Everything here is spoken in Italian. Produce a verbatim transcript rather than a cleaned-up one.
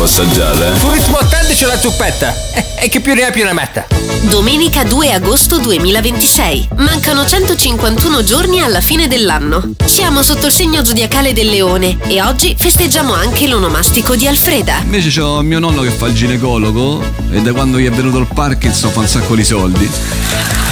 devo assaggiare. Turismo attendici la zuppetta. E, e chi più ne ha più ne metta. Domenica due agosto duemilaventisei. Mancano centocinquantuno giorni alla fine dell'anno. Siamo sotto il segno zodiacale del leone e oggi festeggiamo anche l'onomastico di Alfreda. Invece c'ho mio nonno che fa il ginecologo e da quando gli è venuto il Parkinson fa un sacco di soldi.